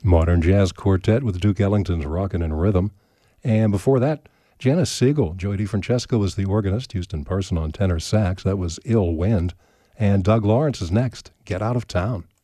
Modern Jazz Quartet with Duke Ellington's Rockin' in Rhythm. And before that, Janice Siegel. Joey DeFrancesco was the organist, Houston Parson on tenor sax. That was Ill Wind. And Doug Lawrence is next, Get Out of Town.